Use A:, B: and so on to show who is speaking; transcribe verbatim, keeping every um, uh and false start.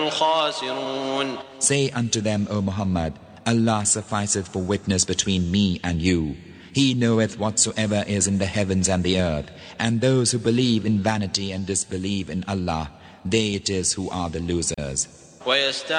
A: الخاسرون.
B: Say unto them, O Muhammad, Allah sufficeth for witness between me and you. He knoweth whatsoever is in the heavens and the earth, and those who believe in vanity and disbelieve in Allah, they it is who are the losers.